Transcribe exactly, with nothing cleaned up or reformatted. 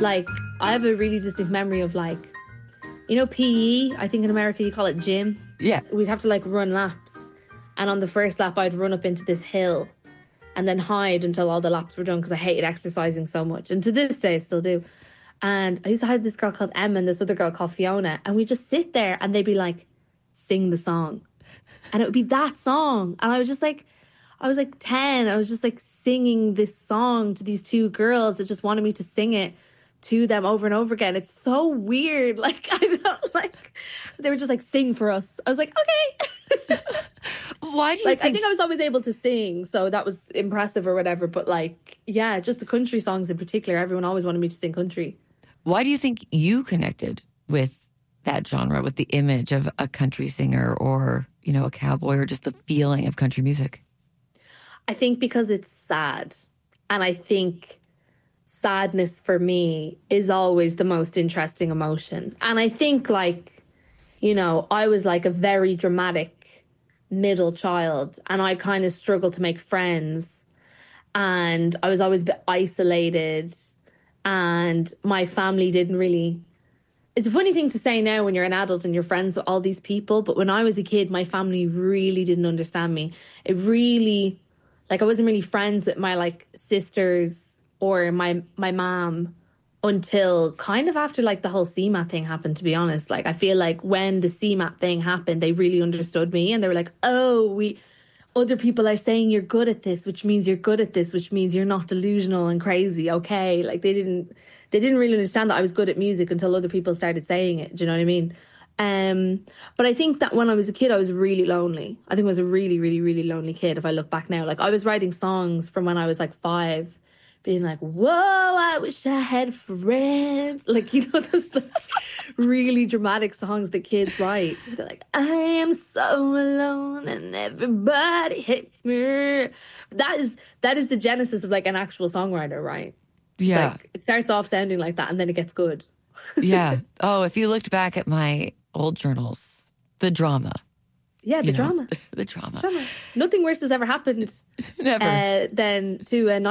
Like, I have a really distinct memory of, like, you know, P E? I think in America you call it gym. Yeah. We'd have to, like, run laps. And on the first lap, I'd run up into this hill and then hide until all the laps were done because I hated exercising so much. And to this day, I still do. And I used to hide this girl called Emma and this other girl called Fiona. And we'd just sit there and they'd be like, sing the song. And it would be that song. And I was just like, I was like ten. I was just like singing this song to these two girls that just wanted me to sing it to them over and over again. It's so weird. Like, I don't like, they were just like, sing for us. I was like, okay. Why do you like, think... I think I was always able to sing, so that was impressive or whatever. But like, yeah, just the country songs in particular, everyone always wanted me to sing country. Why do you think you connected with that genre, with the image of a country singer or, you know, a cowboy, or just the feeling of country music? I think because it's sad. And I think sadness for me is always the most interesting emotion. And I think, like, you know, I was like a very dramatic middle child and I kind of struggled to make friends. And I was always a bit isolated. And my family didn't really... It's a funny thing to say now when you're an adult and you're friends with all these people. But when I was a kid, my family really didn't understand me. It really... Like, I wasn't really friends with my, like, sisters or my my mom until kind of after, like, the whole C MAT thing happened, to be honest. Like, I feel like when the C MAT thing happened, they really understood me. And they were like, oh, we... Other people are saying you're good at this, which means you're good at this, which means you're not delusional and crazy, okay? Like, they didn't... They didn't really understand that I was good at music until other people started saying it. Do you know what I mean? Um, but I think that when I was a kid, I was really lonely. I think I was a really, really, really lonely kid if I look back now. Like, I was writing songs from when I was like five, being like, whoa, I wish I had friends. Like, you know, those like, really dramatic songs that kids write. They're like, I am so alone and everybody hates me. That is, that is the genesis of like an actual songwriter, right? Yeah. Like, it starts off sounding like that and then it gets good. Yeah. Oh, if you looked back at my old journals, the drama. Yeah, the you know, drama. The drama. drama. Nothing worse has ever happened Never. Uh, than to a